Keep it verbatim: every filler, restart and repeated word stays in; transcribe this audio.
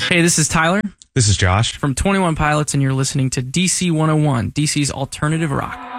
Hey, this is Tyler This is Josh. from twenty-one Pilots, and you're listening to D C one oh one, D C's alternative rock.